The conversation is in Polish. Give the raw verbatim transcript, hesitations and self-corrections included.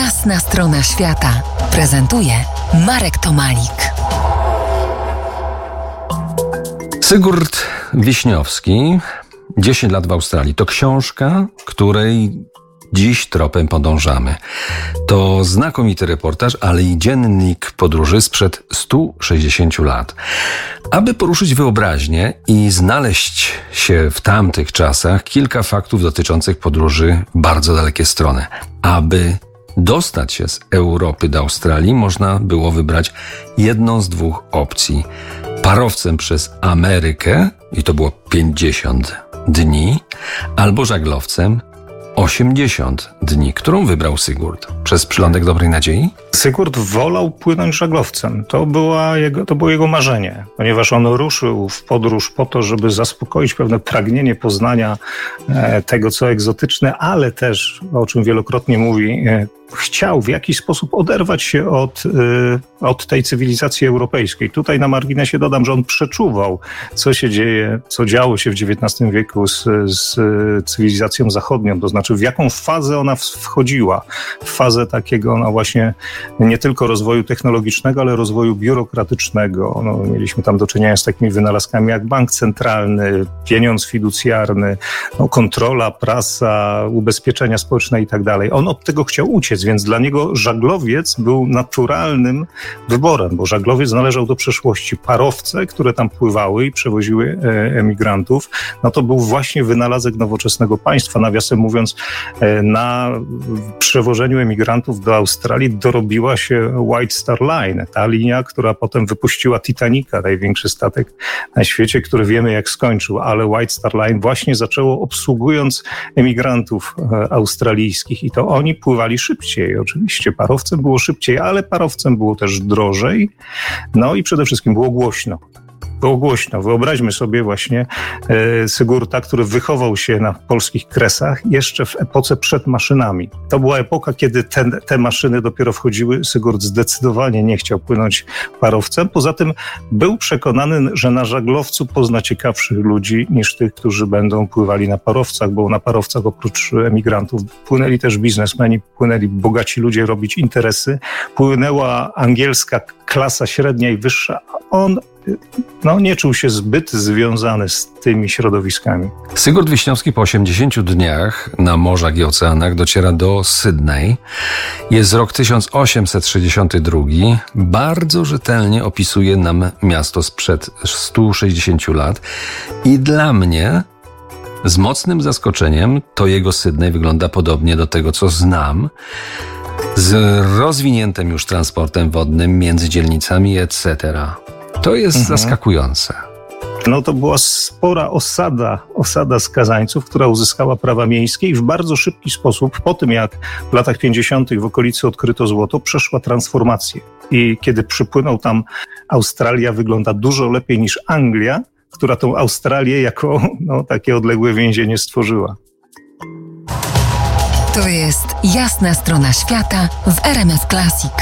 Jasna strona świata prezentuje Marek Tomalik. Sygurt Wiśniowski, dziesięć lat w Australii. To książka, której dziś tropem podążamy. To znakomity reportaż, ale i dziennik podróży sprzed stu sześćdziesięciu lat. Aby poruszyć wyobraźnię i znaleźć się w tamtych czasach, kilka faktów dotyczących podróży w bardzo dalekie strony. Aby dostać się z Europy do Australii, można było wybrać jedną z dwóch opcji. Parowcem przez Amerykę, i to było pięćdziesiąt dni, albo żaglowcem osiemdziesiąt dni. Którą wybrał Sygurt? Przez przylądek Dobrej Nadziei? Sygurt wolał płynąć żaglowcem. To, była jego, to było jego marzenie, ponieważ on ruszył w podróż po to, żeby zaspokoić pewne pragnienie poznania e, tego, co egzotyczne, ale też, o czym wielokrotnie mówi, e, chciał w jakiś sposób oderwać się od, y, od tej cywilizacji europejskiej. Tutaj na marginesie dodam, że on przeczuwał, co się dzieje, co działo się w dziewiętnastym wieku z, z cywilizacją zachodnią, to znaczy w jaką fazę ona wchodziła. W fazę takiego no właśnie nie tylko rozwoju technologicznego, ale rozwoju biurokratycznego. No, mieliśmy tam do czynienia z takimi wynalazkami jak bank centralny, pieniądz fiducjarny, no, kontrola, prasa, ubezpieczenia społeczne i tak dalej. On od tego chciał uciec, więc dla niego żaglowiec był naturalnym wyborem, bo żaglowiec należał do przeszłości. Parowce, które tam pływały i przewoziły emigrantów, no to był właśnie wynalazek nowoczesnego państwa. Nawiasem mówiąc, na przewożeniu emigrantów do Australii dorobiła się White Star Line, ta linia, która potem wypuściła Titanica, największy statek na świecie, który wiemy jak skończył, ale White Star Line właśnie zaczęło obsługując emigrantów australijskich i to oni pływali szybciej. Oczywiście parowcem było szybciej, ale parowcem było też drożej. No i przede wszystkim było głośno. Było głośno. Wyobraźmy sobie właśnie e, Sygurta, który wychował się na polskich Kresach jeszcze w epoce przed maszynami. To była epoka, kiedy te, te maszyny dopiero wchodziły. Sygurt zdecydowanie nie chciał płynąć parowcem. Poza tym był przekonany, że na żaglowcu pozna ciekawszych ludzi niż tych, którzy będą pływali na parowcach, bo na parowcach oprócz emigrantów płynęli też biznesmeni, płynęli bogaci ludzie robić interesy. Płynęła angielska klasa średnia i wyższa. On no, nie czuł się zbyt związany z tymi środowiskami. Sygurt Wiśniowski po osiemdziesięciu dniach na morzach i oceanach dociera do Sydney. Jest rok tysiąc osiemset sześćdziesiąty drugi. Bardzo rzetelnie opisuje nam miasto sprzed stu sześćdziesięciu lat. I dla mnie z mocnym zaskoczeniem to jego Sydney wygląda podobnie do tego, co znam, z rozwiniętym już transportem wodnym między dzielnicami, et cetera. To jest mhm. zaskakujące. No to była spora osada, osada skazańców, która uzyskała prawa miejskie i w bardzo szybki sposób, po tym jak w latach pięćdziesiątych w okolicy odkryto złoto, przeszła transformację. I kiedy przypłynął tam, Australia wygląda dużo lepiej niż Anglia, która tą Australię jako no, takie odległe więzienie stworzyła. To jest Jasna strona świata w R M F Classic.